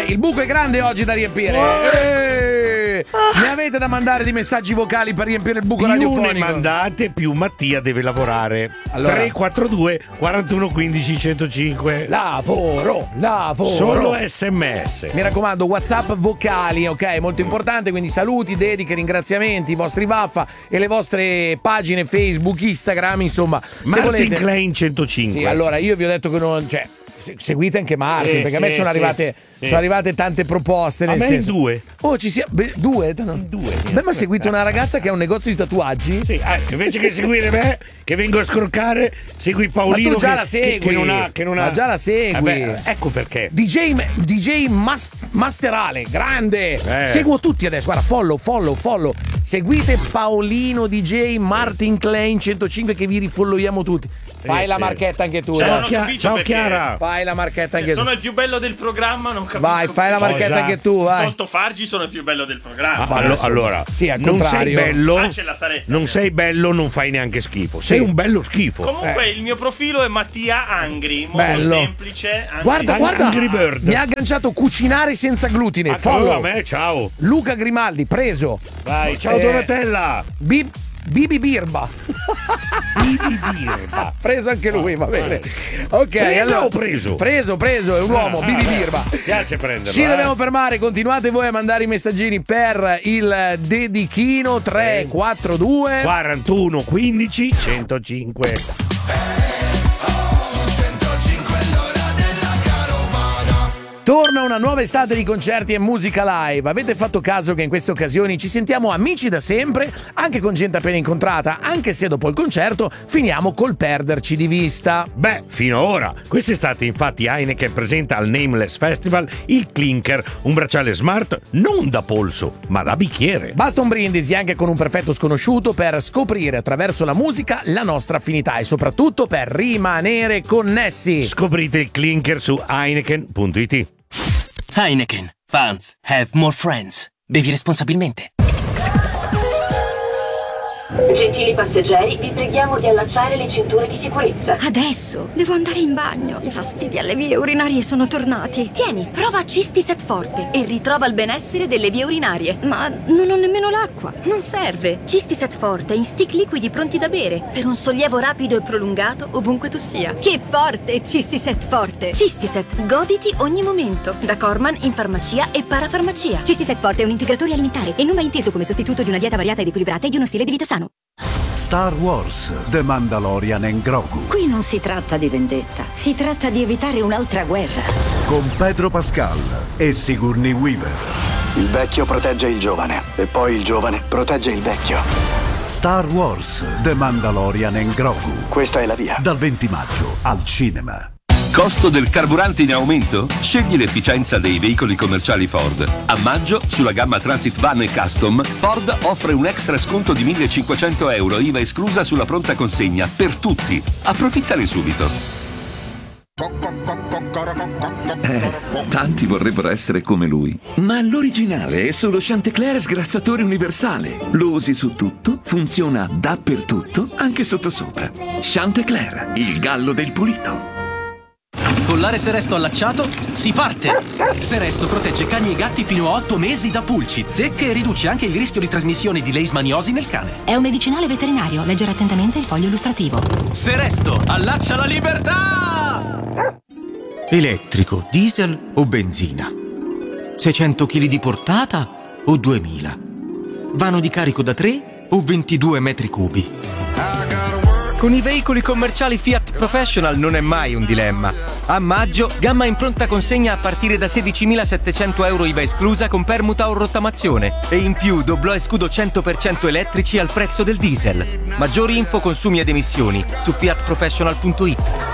il buco è grande oggi da riempire. Ne avete da mandare di messaggi vocali per riempire il buco radiofonico? Più ne mandate, più Mattia deve lavorare. Allora. 342 41 15 105. Lavoro. Solo SMS. Mi raccomando, WhatsApp vocali, ok? Molto importante, quindi saluti, dediche, ringraziamenti, i vostri vaffa e le vostre pagine Facebook, Instagram, insomma. Martin se volete. Klein 105. Sì, allora io vi ho detto che non, cioè, seguite anche Martin, perché a me sono arrivate tante proposte, nel senso. Due. Oh, ci sia due? Due. Beh, ma seguite una ragazza che ha un negozio di tatuaggi? Sì, invece che seguire me, che vengo a scrocare, segui Paolino. Ma tu già la segui. Che non ha. Ma già la segui. Ecco perché. DJ Masterale, grande. Seguo tutti adesso, guarda, follow. Seguite Paolino DJ Martin Klein 105 che vi rifollowiamo tutti. Fai la marchetta anche tu. Ciao Chiara. Fai la marchetta anche tu. Sono il più bello del programma, non capisco. Vai, fai la marchetta anche tu, vai. Tolto Fargi, sono il più bello del programma. Allora, sì, al non contrario. sei bello. C'è la saretta. Non sei bello, non fai neanche schifo. Sei un bello schifo. Comunque il mio profilo è Mattia Angri, molto bello. semplice. Guarda, Angry Bird. mi ha agganciato cucinare senza glutine. Follow a me, ciao. Luca Grimaldi, preso. Vai, ciao Donatella. Bibi Birba. Preso anche lui, va bene. Ok, allora, preso, è un uomo, Bibi Birba. Piace prenderlo. Ci dobbiamo fermare, continuate voi a mandare i messaggini per il dedichino 342 41 15 105. Torna una nuova estate di concerti e musica live. Avete fatto caso che in queste occasioni ci sentiamo amici da sempre, anche con gente appena incontrata, anche se dopo il concerto finiamo col perderci di vista? Beh, fino ad ora. Quest'estate infatti Heineken presenta al Nameless Festival il Clinker, un bracciale smart non da polso, ma da bicchiere. Basta un brindisi anche con un perfetto sconosciuto per scoprire attraverso la musica la nostra affinità e soprattutto per rimanere connessi. Scoprite il Clinker su Heineken.it. Heineken. Fans have more friends. Bevi responsabilmente. Gentili passeggeri, vi preghiamo di allacciare le cinture di sicurezza. Adesso devo andare in bagno. I fastidi alle vie urinarie sono tornati. Tieni, prova Cistiset Forte e ritrova il benessere delle vie urinarie. Ma non ho nemmeno l'acqua. Non serve. Cistiset Forte in stick liquidi pronti da bere per un sollievo rapido e prolungato ovunque tu sia. Che forte, Cistiset Forte. Cistiset, goditi ogni momento. Da Corman in farmacia e parafarmacia. Cistiset Forte è un integratore alimentare e non va inteso come sostituto di una dieta variata ed equilibrata e di uno stile di vita sano. Star Wars, The Mandalorian e Grogu. Qui non si tratta di vendetta, si tratta di evitare un'altra guerra. Con Pedro Pascal e Sigourney Weaver. Il vecchio protegge il giovane e poi il giovane protegge il vecchio. Star Wars, The Mandalorian e Grogu. Questa è la via. Dal 20 maggio al cinema. Costo del carburante in aumento? Scegli l'efficienza dei veicoli commerciali Ford. A maggio, sulla gamma Transit Van e Custom, Ford offre un extra sconto di 1.500 euro, IVA esclusa sulla pronta consegna, per tutti. Approfittane subito. Tanti vorrebbero essere come lui, ma l'originale è solo Chantecler sgrassatore universale. Lo usi su tutto, funziona dappertutto, anche sottosopra. Chantecler, il gallo del pulito. Collare Seresto allacciato, si parte! Seresto protegge cani e gatti fino a 8 mesi da pulci, zecche e riduce anche il rischio di trasmissione di leishmaniosi nel cane. È un medicinale veterinario, leggere attentamente il foglio illustrativo. Seresto, allaccia la libertà! Elettrico, diesel o benzina? 600 kg di portata o 2000? Vano di carico da 3 o 22 metri cubi? Con i veicoli commerciali Fiat Professional non è mai un dilemma. A maggio, gamma in pronta consegna a partire da 16.700 euro IVA esclusa con permuta o rottamazione. E in più doblò e scudo 100% elettrici al prezzo del diesel. Maggiori info, consumi ed emissioni su fiatprofessional.it.